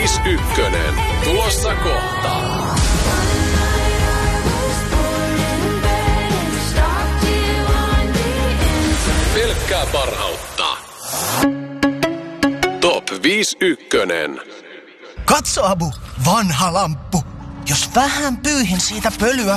51. Tulossa kohta. Pelkkää parhautta. Top 51. Katso, Abu, vanha lamppu. Jos vähän pyyhin siitä pölyä...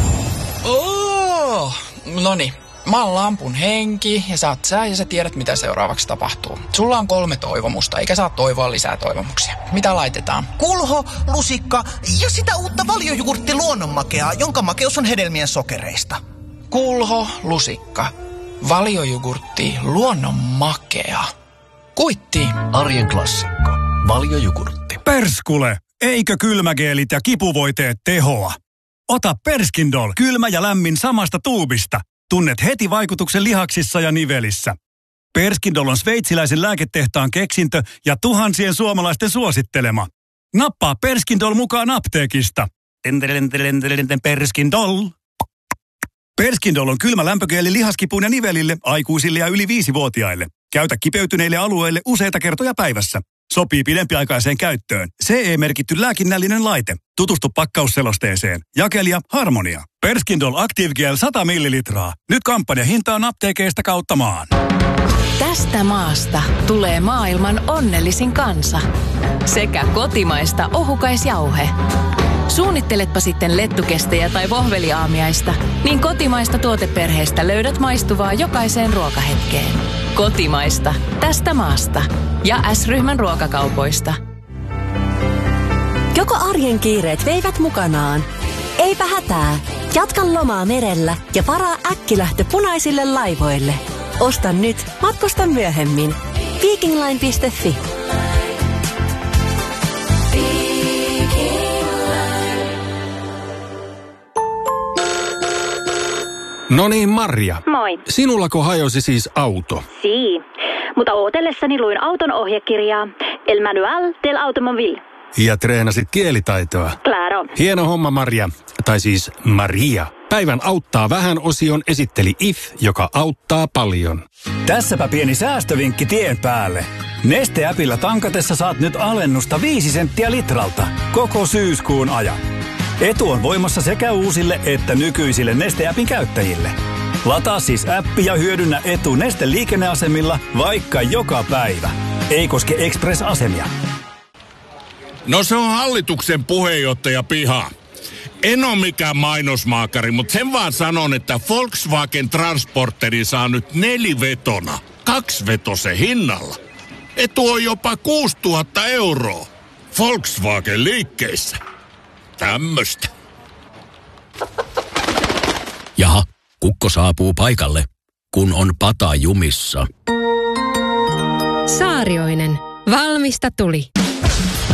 Noniin, mä oon lampun henki ja sä oot sä ja sä tiedät mitä seuraavaksi tapahtuu. Sulla on 3 toivomusta, eikä saa toivoa lisää toivomuksia. Mitä laitetaan? Kulho, lusikka ja sitä uutta valiojugurtti luonnonmakeaa, jonka makeus on hedelmien sokereista. Kulho, lusikka, valiojugurtti, luonnonmakea. Kuitti. Arjen klassikko. Valiojugurtti. Perskule! Eikö kylmägeelit ja kipuvoiteet tehoa? Ota Perskindol, kylmä ja lämmin samasta tuubista. Tunnet heti vaikutuksen lihaksissa ja nivelissä. Perskindol on sveitsiläisen lääketehtaan keksintö ja tuhansien suomalaisten suosittelema. Nappaa Perskindol mukaan apteekista. Perskindol. Perskindol on kylmä lämpögeeli lihaskipuun ja nivelille, aikuisille ja yli 5-vuotiaille. Käytä kipeytyneille alueille useita kertoja päivässä. Sopii pidempiaikaiseen käyttöön. CE-merkitty lääkinnällinen laite. Tutustu pakkausselosteeseen. Jakelija Harmonia. Perskindol Active Gel 100 millilitraa. Nyt kampanjahintaan apteekeista kautta maan. Tästä maasta tulee maailman onnellisin kansa. Sekä kotimaista ohukaisjauhe. Suunnitteletpa sitten lettukestejä tai vohveliaamiaista, niin kotimaista tuoteperheestä löydät maistuvaa jokaiseen ruokahetkeen. Kotimaista, tästä maasta ja S-ryhmän ruokakaupoista. Joko arjen kiireet veivät mukanaan? Eipä hätää. Jatka lomaa merellä ja varaa äkkilähtö punaisille laivoille. Osta nyt, matkusta myöhemmin. Vikingline.fi. No niin, Marja. Moi. Sinullako hajosi siis auto? Sii. Mutta ootellessani luin auton ohjekirjaa El Manual del Automobile. Ja treenasit kielitaitoa. Claro. Hieno homma, Marja. Tai siis Maria. Päivän auttaa vähän -osion esitteli IF, joka auttaa paljon. Tässäpä pieni säästövinkki tien päälle. Neste-äpillä tankatessa saat nyt alennusta 5 senttiä litralta koko syyskuun ajan. Etu on voimassa sekä uusille että nykyisille Neste-äpin käyttäjille. Lataa siis appi ja hyödynnä etu Neste liikenneasemilla vaikka joka päivä. Ei koske Express-asemia. No se on hallituksen puheenjohtaja piha. En ole mikään mainosmaakari, mutta sen vaan sanon, että Volkswagen Transporteri saa nyt 4-vetona 2-vetosen hinnalla. Etu on jopa 6 000 €. Volkswagen liikkeissä. Tämmöstä. Jaha, kukko saapuu paikalle, kun on pata jumissa. Saarioinen. Valmista tuli.